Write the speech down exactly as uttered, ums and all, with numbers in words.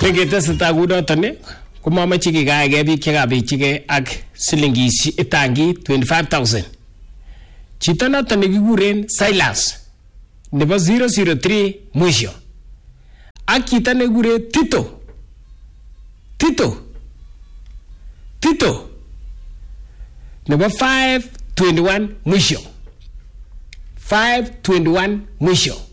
Neketeseta kunoton ni komamache kikaege biik chekabichige ak silingisi itangi twenty-five thousand. Chito noton nekikuren Silas nebo zero zero three mwisho. Ak chito nekikuren Tito. Tito. Tito nebo five twenty-one mwisho. five twenty-one mwisho.